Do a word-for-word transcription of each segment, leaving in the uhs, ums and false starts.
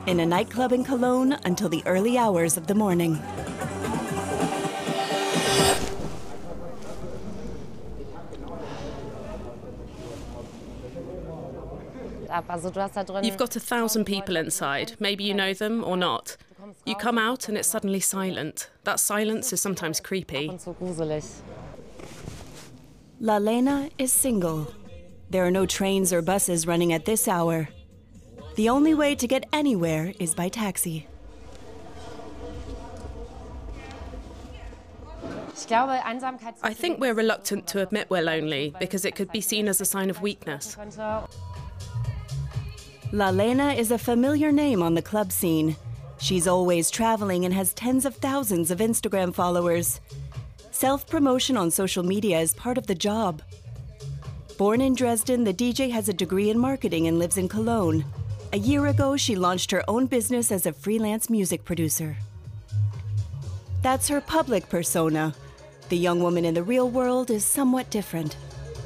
in a nightclub in Cologne until the early hours of the morning. You've got a thousand people inside. Maybe you know them or not. You come out and it's suddenly silent. That silence is sometimes creepy. Lalena is single. There are no trains or buses running at this hour. The only way to get anywhere is by taxi. I think we're reluctant to admit we're lonely because it could be seen as a sign of weakness. Lalena is a familiar name on the club scene. She's always traveling and has tens of thousands of Instagram followers. Self-promotion on social media is part of the job. Born in Dresden, the D J has a degree in marketing and lives in Cologne. A year ago, she launched her own business as a freelance music producer. That's her public persona. The young woman in the real world is somewhat different.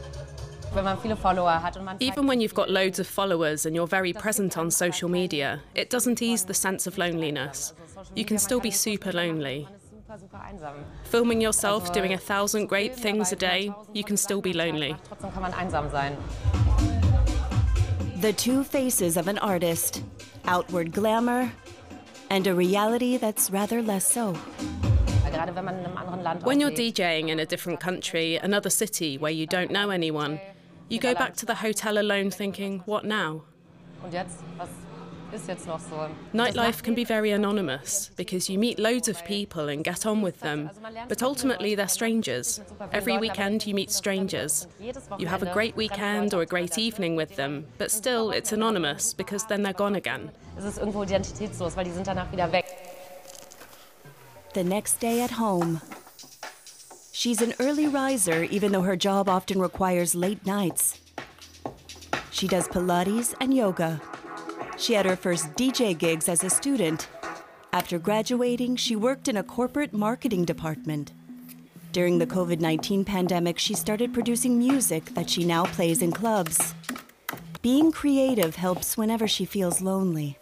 Even when you've got loads of followers and you're very present on social media, it doesn't ease the sense of loneliness. You can still be super lonely. Filming yourself doing a thousand great things a day, you can still be lonely. The two faces of an artist, outward glamour, and a reality that's rather less so. When you're DJing in a different country, another city where you don't know anyone, you go back to the hotel alone thinking, what now? Nightlife can be very anonymous because you meet loads of people and get on with them, but ultimately they're strangers. Every weekend you meet strangers. You have a great weekend or a great evening with them, but still it's anonymous because then they're gone again. The next day at home. She's an early riser even though her job often requires late nights. She does Pilates and yoga. She had her first D J gigs as a student. After graduating, she worked in a corporate marketing department. During the COVID nineteen pandemic, she started producing music that she now plays in clubs. Being creative helps whenever she feels lonely.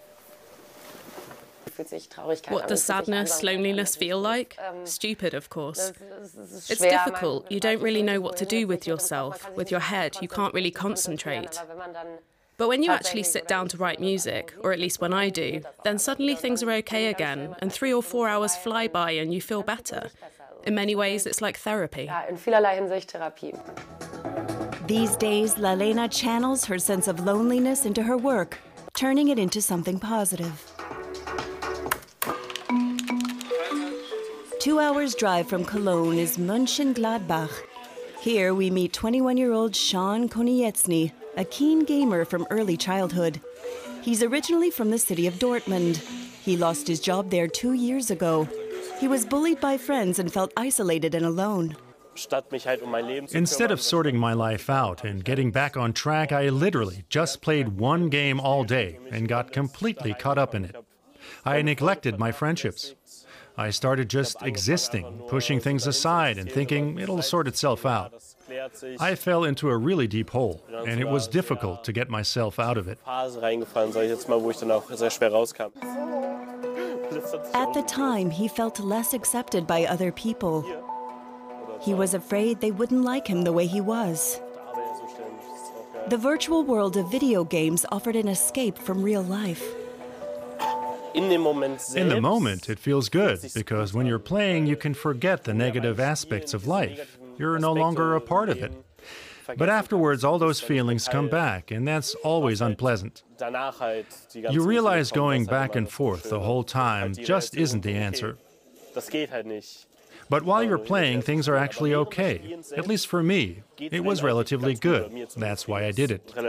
What does sadness, loneliness feel like? Stupid, of course. It's difficult. You don't really know what to do with yourself, with your head. You can't really concentrate. But when you actually sit down to write music, or at least when I do, then suddenly things are okay again, and three or four hours fly by and you feel better. In many ways, it's like therapy. These days, Lalena channels her sense of loneliness into her work, turning it into something positive. Two hours' drive from Cologne is Mönchengladbach. Here we meet twenty-one-year-old Sean Konieczny, a keen gamer from early childhood. He's originally from the city of Dortmund. He lost his job there two years ago. He was bullied by friends and felt isolated and alone. Instead of sorting my life out and getting back on track, I literally just played one game all day and got completely caught up in it. I neglected my friendships. I started just existing, pushing things aside and thinking it'll sort itself out. I fell into a really deep hole, and it was difficult to get myself out of it. At the time, he felt less accepted by other people. He was afraid they wouldn't like him the way he was. The virtual world of video games offered an escape from real life. In the moment, it feels good, because when you're playing, you can forget the negative aspects of life. You're no longer a part of it. But afterwards, all those feelings come back, and that's always unpleasant. You realize going back and forth the whole time just isn't the answer. But while you're playing, things are actually okay. At least for me, it was relatively good. That's why I did it.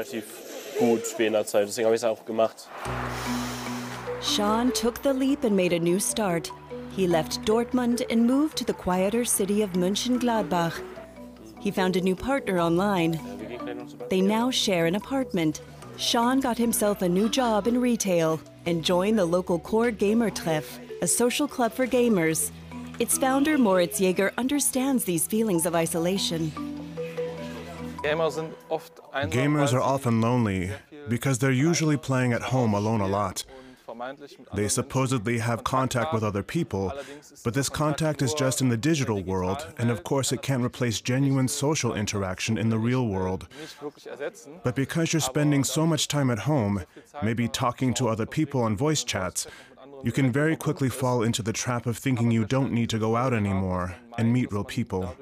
Sean took the leap and made a new start. He left Dortmund and moved to the quieter city of Mönchengladbach. He found a new partner online. They now share an apartment. Sean got himself a new job in retail and joined the local Core Gamer Treff, a social club for gamers. Its founder, Moritz Jäger, understands these feelings of isolation. Gamers are often lonely because they're usually playing at home alone a lot. They supposedly have contact with other people, but this contact is just in the digital world, and of course it can't replace genuine social interaction in the real world. But because you're spending so much time at home, maybe talking to other people on voice chats, you can very quickly fall into the trap of thinking you don't need to go out anymore and meet real people.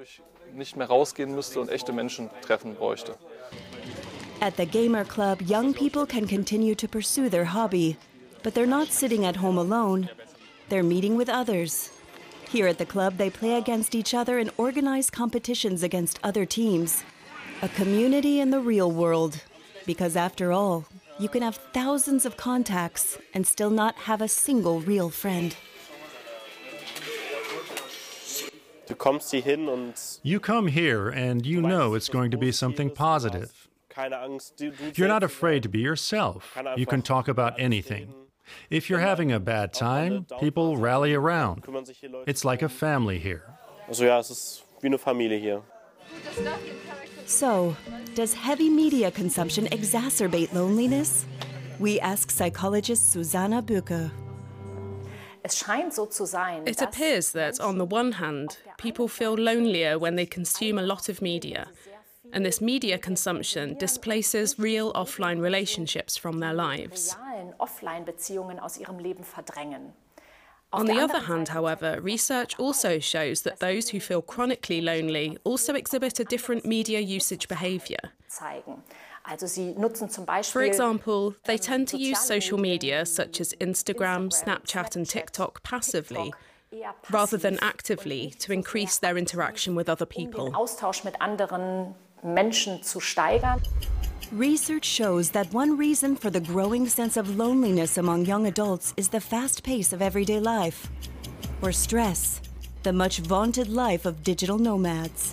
At the Gamer Club, young people can continue to pursue their hobby, but they're not sitting at home alone. They're meeting with others. Here at the club, they play against each other and organize competitions against other teams. A community in the real world. Because after all, you can have thousands of contacts and still not have a single real friend. You come here and you know it's going to be something positive. You're not afraid to be yourself. You can talk about anything. If you're having a bad time, people rally around. It's like a family here. So, does heavy media consumption exacerbate loneliness? We ask psychologist Susanna Bücke. It appears that, on the one hand, people feel lonelier when they consume a lot of media, and this media consumption displaces real offline relationships from their lives. On the other hand, however, research also shows that those who feel chronically lonely also exhibit a different media usage behaviour. For example, they tend to use social media such as Instagram, Snapchat and TikTok passively, rather than actively, to increase their interaction with other people. Research shows that one reason for the growing sense of loneliness among young adults is the fast pace of everyday life, or stress, the much vaunted life of digital nomads.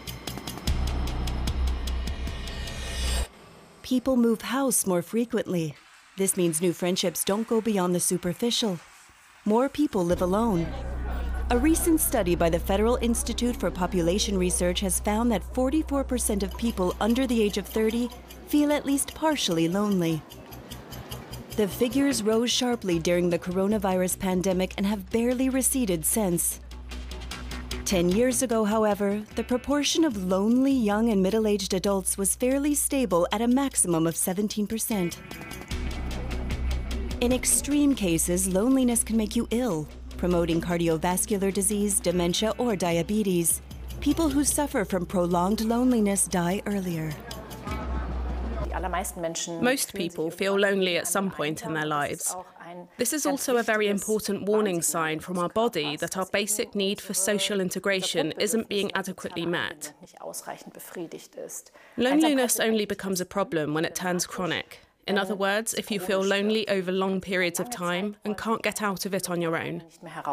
People move house more frequently. This means new friendships don't go beyond the superficial. More people live alone. A recent study by the Federal Institute for Population Research has found that forty-four percent of people under the age of thirty feel at least partially lonely. The figures rose sharply during the coronavirus pandemic and have barely receded since. Ten years ago, however, the proportion of lonely young and middle-aged adults was fairly stable at a maximum of seventeen percent. In extreme cases, loneliness can make you ill, promoting cardiovascular disease, dementia, or diabetes. People who suffer from prolonged loneliness die earlier. Most people feel lonely at some point in their lives. This is also a very important warning sign from our body that our basic need for social integration isn't being adequately met. Loneliness only becomes a problem when it turns chronic. In other words, if you feel lonely over long periods of time and can't get out of it on your own.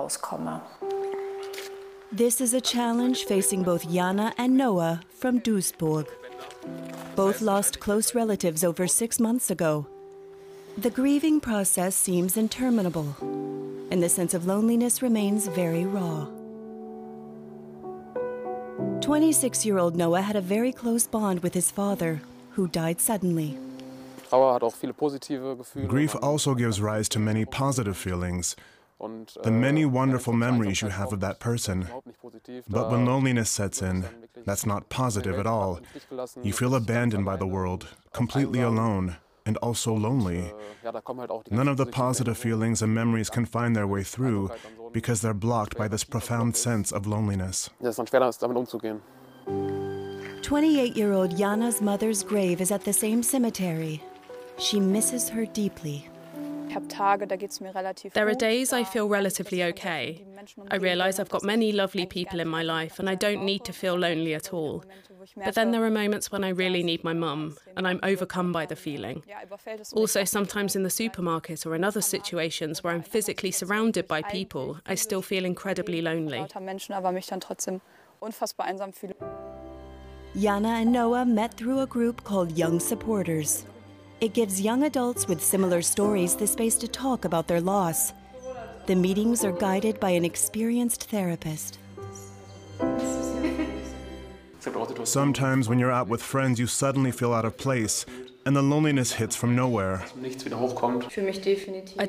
This is a challenge facing both Jana and Noah from Duisburg. Both lost close relatives over six months ago. The grieving process seems interminable, and the sense of loneliness remains very raw. twenty-six-year-old Noah had a very close bond with his father, who died suddenly. Grief also gives rise to many positive feelings, the many wonderful memories you have of that person. But when loneliness sets in, that's not positive at all. You feel abandoned by the world, completely alone, and also lonely. None of the positive feelings and memories can find their way through because they're blocked by this profound sense of loneliness. twenty-eight-year-old Jana's mother's grave is at the same cemetery. She misses her deeply. There are days I feel relatively okay. I realise I've got many lovely people in my life and I don't need to feel lonely at all. But then there are moments when I really need my mum and I'm overcome by the feeling. Also, sometimes in the supermarket or in other situations where I'm physically surrounded by people, I still feel incredibly lonely. Jana and Noah met through a group called Young Supporters. It gives young adults with similar stories the space to talk about their loss. The meetings are guided by an experienced therapist. Sometimes when you're out with friends, you suddenly feel out of place, and the loneliness hits from nowhere. I